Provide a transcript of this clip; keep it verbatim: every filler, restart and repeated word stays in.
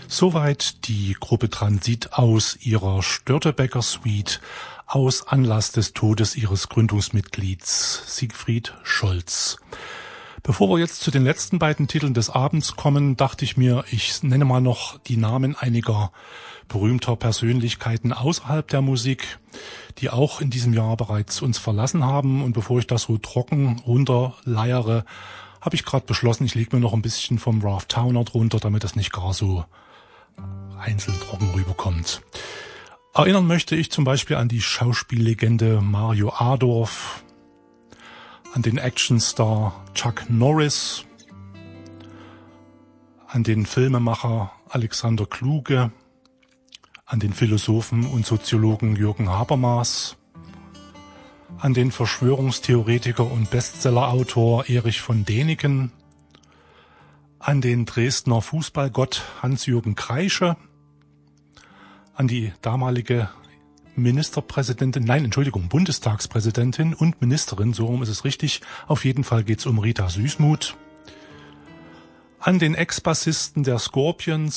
Soweit die Gruppe Transit aus ihrer Störtebeker Suite aus Anlass des Todes ihres Gründungsmitglieds Siegfried Scholz. Bevor wir jetzt zu den letzten beiden Titeln des Abends kommen, dachte ich mir, ich nenne mal noch die Namen einiger berühmter Persönlichkeiten außerhalb der Musik, die auch in diesem Jahr bereits uns verlassen haben. Und bevor ich das so trocken runterleiere, habe ich gerade beschlossen, ich lege mir noch ein bisschen vom Ralph Towner drunter, damit das nicht gar so einzeln trocken rüberkommt. Erinnern möchte ich zum Beispiel an die Schauspiellegende Mario Adorf, an den Actionstar Chuck Norris, an den Filmemacher Alexander Kluge, an den Philosophen und Soziologen Jürgen Habermas, an den Verschwörungstheoretiker und Bestsellerautor Erich von Däniken, an den Dresdner Fußballgott Hans-Jürgen Kreische, an die damalige Ministerpräsidentin, nein, Entschuldigung, Bundestagspräsidentin und Ministerin, so rum ist es richtig, auf jeden Fall geht's um Rita Süßmuth, an den Ex-Bassisten der Scorpions,